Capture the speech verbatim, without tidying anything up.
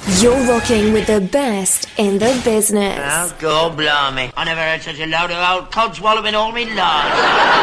You're rocking with the best in the business. Oh, God blimey. I never heard such a load of old codswallowing all me life.